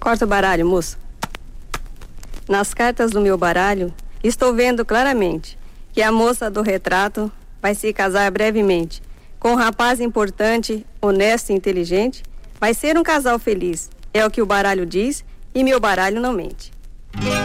Corta o baralho, moço. Nas cartas do meu baralho, estou vendo claramente que a moça do retrato vai se casar brevemente com um rapaz importante, honesto e inteligente. Vai ser um casal feliz. É o que o baralho diz e meu baralho não mente.